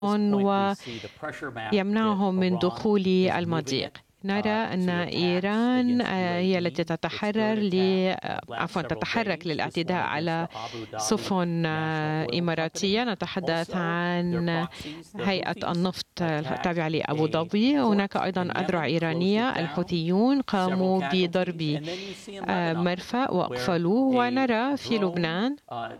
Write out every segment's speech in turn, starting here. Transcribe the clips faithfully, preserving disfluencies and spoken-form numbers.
ويمنعهم من دخول المضيق. نرى أن إيران هي التي تتحرر ل عفوا تتحرك للاعتداء على سفن إماراتية. نتحدث عن هيئة النفط التابعة لأبو ظبي. هناك أيضا أذرع إيرانية، الحوثيون قاموا بضرب مرفأ وأقفلوه. ونرى في لبنان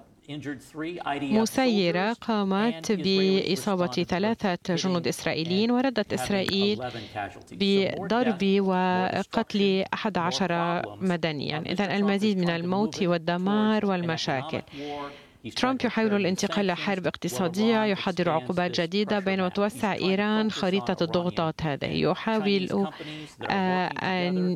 مسيرة قامت بإصابة ثلاثة جنود إسرائيليين، وردت إسرائيل بضرب وقتل أحد عشر مدنيا. إذن المزيد من الموت والدمار والمشاكل. ترامب يحاول الانتقال لحرب اقتصادية، يحضر عقوبات جديدة، بينما توسع إيران خريطة الضغوطات. هذا يحاول أن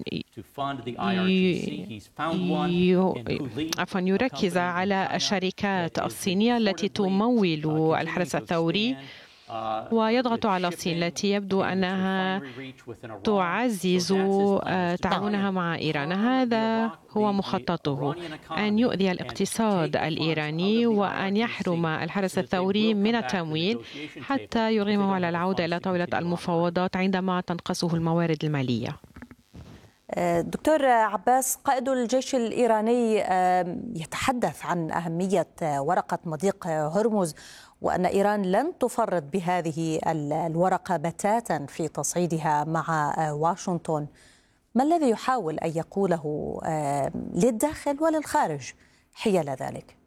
عفوا يركز على الشركات الصينية التي تمول الحرس الثوري، ويضغط على الصين التي يبدو أنها تعزز تعاونها مع إيران. هذا هو مخططه، أن يؤذي الاقتصاد الإيراني وأن يحرم الحرس الثوري من التمويل حتى يرغمه على العودة إلى طاولة المفاوضات عندما تنقصه الموارد المالية. دكتور عباس، قائد الجيش الإيراني يتحدث عن أهمية ورقة مضيق هرمز، وأن إيران لن تفرط بهذه الورقة بتاتا في تصعيدها مع واشنطن. ما الذي يحاول أن يقوله للداخل وللخارج حيال ذلك؟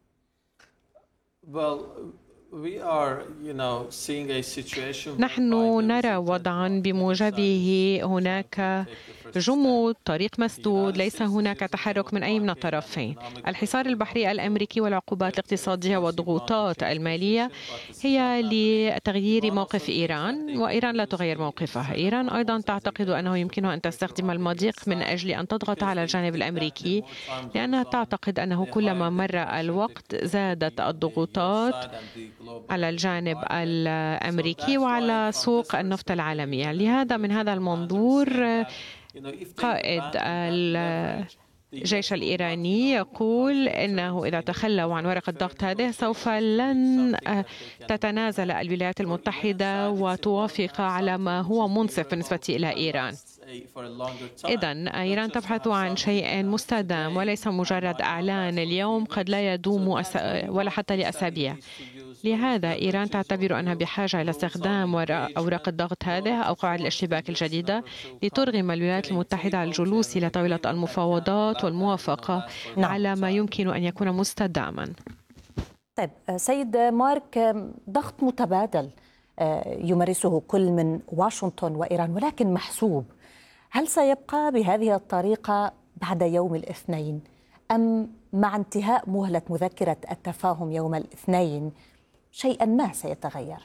نحن نرى وضعا بموجبه هناك جمود، طريق مسدود، ليس هناك تحرك من أي من الطرفين. الحصار البحري الأمريكي والعقوبات الاقتصادية والضغوطات المالية هي لتغيير موقف إيران، وإيران لا تغير موقفها. إيران أيضا تعتقد أنه يمكنها أن تستخدم المضيق من أجل أن تضغط على الجانب الأمريكي، لأنها تعتقد أنه كلما مر الوقت زادت الضغوطات على الجانب الأمريكي وعلى سوق النفط العالمية. لهذا من هذا المنظور قائد الجيش الإيراني يقول إنه إذا تخلوا عن ورقة ضغط هذه سوف لن تتنازل الولايات المتحدة وتوافق على ما هو منصف بالنسبة إلى إيران. إذن إيران تبحث عن شيء مستدام وليس مجرد إعلان اليوم قد لا يدوم ولا حتى لأسابيع. لهذا إيران تعتبر أنها بحاجة إلى استخدام أوراق الضغط هذه أو قواعد الاشتباك الجديدة لترغم الولايات المتحدة على الجلوس إلى طاولة المفاوضات والموافقة على ما يمكن أن يكون مستداما. طيب سيد مارك، ضغط متبادل يمارسه كل من واشنطن وإيران ولكن محسوب. هل سيبقى بهذه الطريقة بعد يوم الاثنين، أم مع انتهاء مهلة مذكرة التفاهم يوم الاثنين شيئا ما سيتغير؟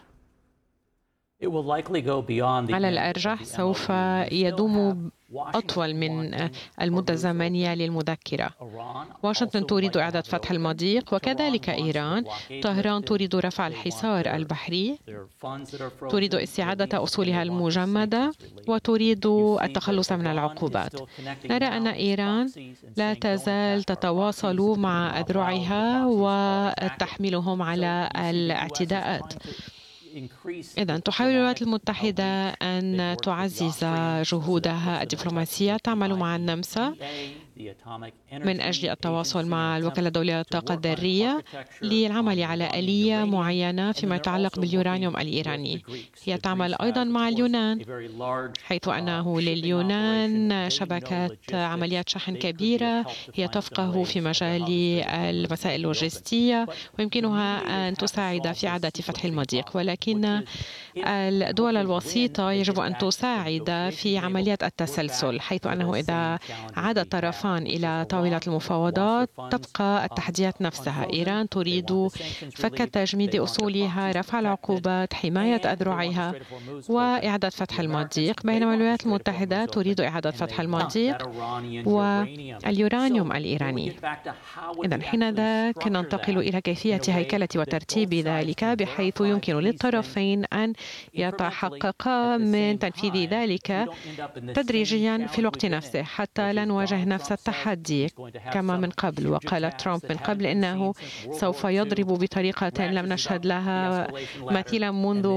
على الأرجح سوف يدوم أطول من المدة الزمنية للمذكرة. واشنطن تريد إعادة فتح المضيق وكذلك إيران. طهران تريد رفع الحصار البحري، تريد استعادة أصولها المجمدة، وتريد التخلص من العقوبات. نرى أن إيران لا تزال تتواصل مع أذرعها وتحملهم على الاعتداءات. إذن تحاول الولايات المتحدة أن تعزز جهودها الدبلوماسية، تعمل مع النمسا من أجل التواصل مع الوكالة الدولية للطاقة الذرية للعمل على آلية معينة فيما يتعلق باليورانيوم الإيراني. هي تعمل أيضا مع اليونان، حيث أنه لليونان شبكة عمليات شحن كبيرة، هي تفقه في مجال المسائل اللوجستية ويمكنها أن تساعد في إعادة فتح المضيق. ولكن الدول الوسيطة يجب أن تساعد في عملية التسلسل، حيث أنه إذا عاد الطرفان إلى طاولة المفاوضات تبقى التحديات نفسها. إيران تريد فك تجميد أصولها، رفع العقوبات، حماية أذرعها وإعادة فتح المضيق، بينما الولايات المتحدة تريد إعادة فتح المضيق واليورانيوم الإيراني. إذن حين ذاك ننتقل إلى كيفية هيكلة وترتيب ذلك بحيث يمكن للطرفين أن يتحققا من تنفيذ ذلك تدريجيا في الوقت نفسه حتى لا نواجه نفس التحدي كما من قبل. وقال ترامب من قبل إنه سوف يضرب بطريقة لم نشهد لها مثيلا منذ